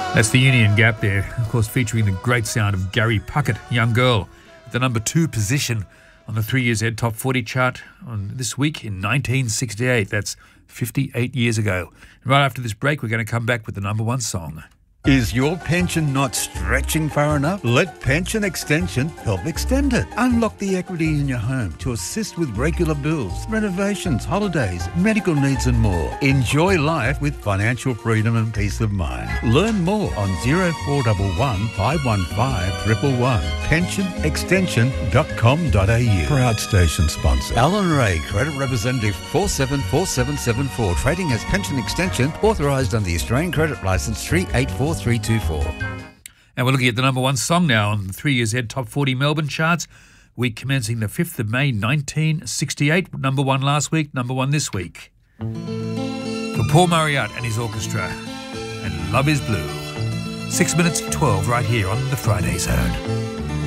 That's the Union Gap there, of course, featuring the great sound of Gary Puckett, Young Girl, at the number 2 position on the 3 Years Ahead Top 40 chart on this week in 1968. That's 58 years ago. And right after this break, we're going to come back with the number 1 song. Is your pension not stretching far enough? Let Pension Extension help extend it. Unlock the equity in your home to assist with regular bills, renovations, holidays, medical needs and more. Enjoy life with financial freedom and peace of mind. Learn more on 0411 515 111. pensionextension.com.au. Proud station sponsor. Alan Ray, Credit Representative 474774. Trading as Pension Extension, authorised under the Australian Credit Licence 384324. And we're looking at the number 1 song now on the 3 Years Ahead Top 40 Melbourne charts. Week commencing the 5th of May 1968. Number 1 last week, number 1 this week. For Paul Marriott and his orchestra. And Love is Blue. 6 minutes to 12 right here on the Friday Zone.